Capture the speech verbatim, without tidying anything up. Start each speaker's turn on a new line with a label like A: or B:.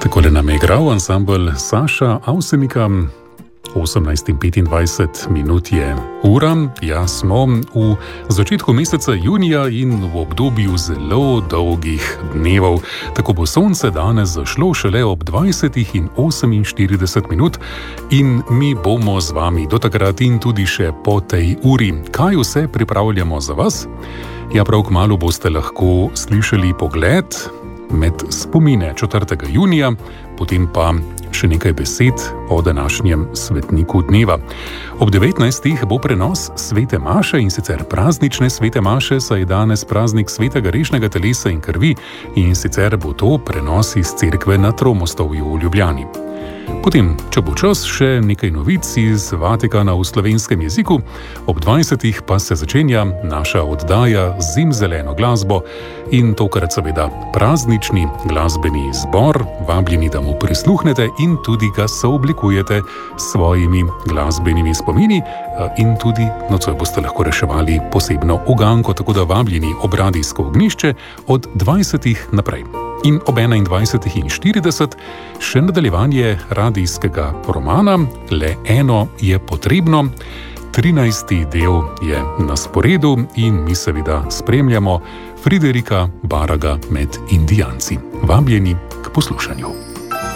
A: Takole nam je igral ansambel Saša Avsenika. osemnajst in petindvajset minut je ura. Ja, smo v začetku meseca junija in v obdobju zelo dolgih dnevov. Tako bo sonce danes zašlo šele ob dvajsetih in oseminštirideset minut in mi bomo z vami do takrat in tudi še po tej uri. Kaj vse pripravljamo za vas? Ja, prav kmalu boste lahko slišali pogled med spomine četrtega junija, potem pa še nekaj besed o današnjem svetniku dneva. Ob devetnajstih bo prenos svete maše, in sicer praznične svete maše, saj je danes praznik svetega rešnega telesa in krvi, in sicer bo to prenos iz cerkve na Tromostovju v Ljubljani. Potem, če bo čas, še nekaj novic iz Vatikana v slovenskem jeziku, ob dvajsetih pa se začenja naša oddaja Zimzeleno glasbo in tokrat seveda praznični glasbeni zbor, vabljeni, da mu prisluhnete in tudi ga sooblikujete s svojimi glasbenimi spomini in tudi nocoj boste lahko reševali posebno uganko, tako da vabljeni ob radijsko ognjišče od dvajsetih naprej. In ob enaindvajsetih in štirideset še nadaljevanje radijskega romana Le eno je potrebno. trinajsti del je na sporedu in mi seveda spremljamo Friderika Baraga med Indijanci. Vabljeni k poslušanju.